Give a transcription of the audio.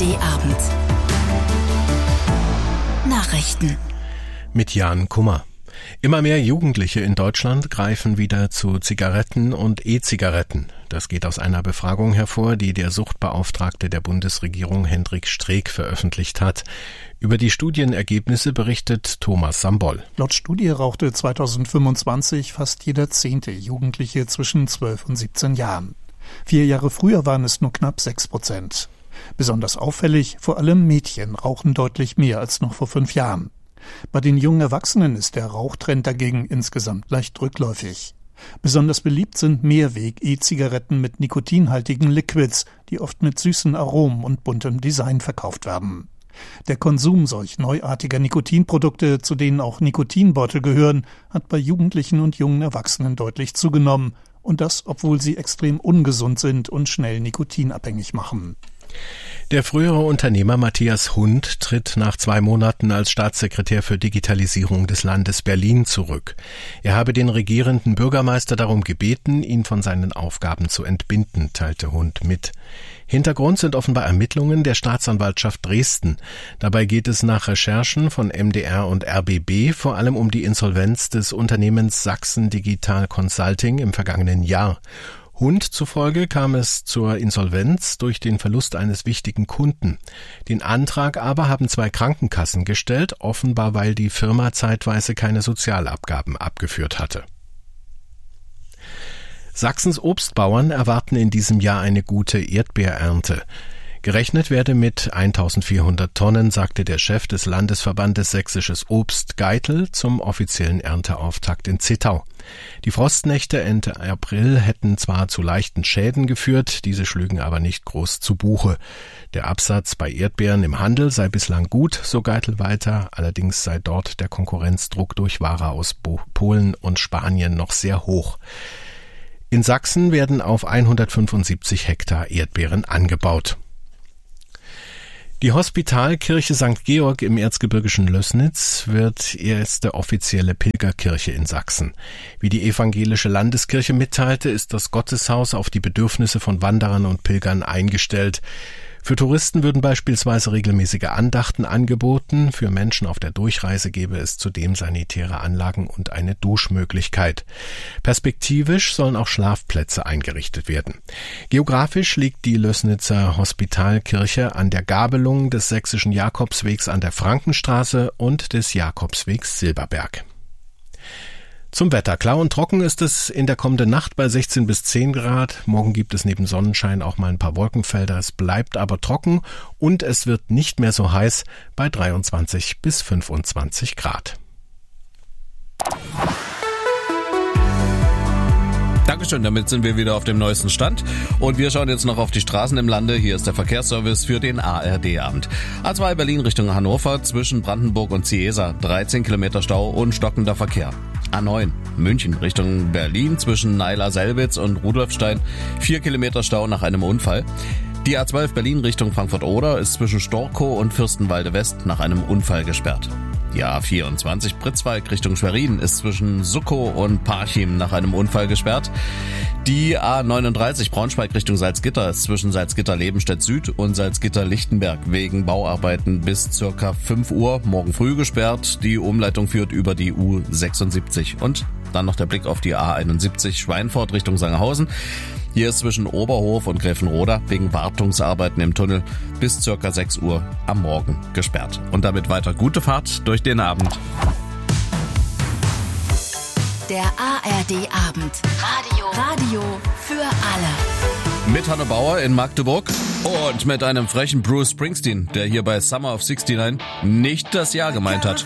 ARD-Abend. Nachrichten. Mit Jan Kummer. Immer mehr Jugendliche in Deutschland greifen wieder zu Zigaretten und E-Zigaretten. Das geht aus einer Befragung hervor, die der Suchtbeauftragte der Bundesregierung Hendrik Streeck veröffentlicht hat. Über die Studienergebnisse berichtet Thomas Sambol. Laut Studie rauchte 2025 fast jeder 10. Jugendliche zwischen 12 und 17 Jahren. 4 Jahre früher waren es nur knapp 6%. Besonders auffällig, vor allem Mädchen rauchen deutlich mehr als noch vor 5 Jahren. Bei den jungen Erwachsenen ist der Rauchtrend dagegen insgesamt leicht rückläufig. Besonders beliebt sind Mehrweg-E-Zigaretten mit nikotinhaltigen Liquids, die oft mit süßen Aromen und buntem Design verkauft werden. Der Konsum solch neuartiger Nikotinprodukte, zu denen auch Nikotinbeutel gehören, hat bei Jugendlichen und jungen Erwachsenen deutlich zugenommen. Und das, obwohl sie extrem ungesund sind und schnell nikotinabhängig machen. Der frühere Unternehmer Matthias Hund tritt nach 2 Monaten als Staatssekretär für Digitalisierung des Landes Berlin zurück. Er habe den regierenden Bürgermeister darum gebeten, ihn von seinen Aufgaben zu entbinden, teilte Hund mit. Hintergrund sind offenbar Ermittlungen der Staatsanwaltschaft Dresden. Dabei geht es nach Recherchen von MDR und RBB vor allem um die Insolvenz des Unternehmens Sachsen Digital Consulting im vergangenen Jahr. Hund zufolge kam es zur Insolvenz durch den Verlust eines wichtigen Kunden. Den Antrag aber haben 2 Krankenkassen gestellt, offenbar weil die Firma zeitweise keine Sozialabgaben abgeführt hatte. Sachsens Obstbauern erwarten in diesem Jahr eine gute Erdbeerernte. Gerechnet werde mit 1400 Tonnen, sagte der Chef des Landesverbandes Sächsisches Obst Geitel zum offiziellen Ernteauftakt in Zittau. Die Frostnächte Ende April hätten zwar zu leichten Schäden geführt, diese schlügen aber nicht groß zu Buche. Der Absatz bei Erdbeeren im Handel sei bislang gut, so Geitel weiter, allerdings sei dort der Konkurrenzdruck durch Ware aus Polen und Spanien noch sehr hoch. In Sachsen werden auf 175 Hektar Erdbeeren angebaut. Die Hospitalkirche St. Georg im erzgebirgischen Lößnitz wird erste offizielle Pilgerkirche in Sachsen. Wie die evangelische Landeskirche mitteilte, ist das Gotteshaus auf die Bedürfnisse von Wanderern und Pilgern eingestellt. Für Touristen würden beispielsweise regelmäßige Andachten angeboten. Für Menschen auf der Durchreise gäbe es zudem sanitäre Anlagen und eine Duschmöglichkeit. Perspektivisch sollen auch Schlafplätze eingerichtet werden. Geografisch liegt die Lößnitzer Hospitalkirche an der Gabelung des sächsischen Jakobswegs an der Frankenstraße und des Jakobswegs Silberberg. Zum Wetter. Klar und trocken ist es in der kommenden Nacht bei 16 bis 10 Grad. Morgen gibt es neben Sonnenschein auch mal ein paar Wolkenfelder. Es bleibt aber trocken und es wird nicht mehr so heiß bei 23 bis 25 Grad. Dankeschön, damit sind wir wieder auf dem neuesten Stand und wir schauen jetzt noch auf die Straßen im Lande. Hier ist der Verkehrsservice für den ARD-Abend. A2 Berlin Richtung Hannover zwischen Brandenburg und Ciesa, 13 Kilometer Stau und stockender Verkehr. A9 München Richtung Berlin zwischen Naila-Selbitz und Rudolfstein, 4 Kilometer Stau nach einem Unfall. Die A12 Berlin Richtung Frankfurt-Oder ist zwischen Storkow und Fürstenwalde West nach einem Unfall gesperrt. Die A24 Pritzwalk Richtung Schwerin ist zwischen Suckow und Parchim nach einem Unfall gesperrt. Die A39 Braunschweig Richtung Salzgitter ist zwischen Salzgitter-Lebenstedt Süd und Salzgitter-Lichtenberg wegen Bauarbeiten bis circa 5 Uhr morgen früh gesperrt. Die Umleitung führt über die U76. Und dann noch der Blick auf die A71 Schweinfurt Richtung Sangerhausen. Hier ist zwischen Oberhof und Gräfenroda wegen Wartungsarbeiten im Tunnel bis ca. 6 Uhr am Morgen gesperrt. Und damit weiter gute Fahrt durch den Abend. Der ARD-Abend. Radio für alle. Mit Hanno Bauer in Magdeburg und mit einem frechen Bruce Springsteen, der hier bei Summer of '69 nicht das Jahr gemeint hat.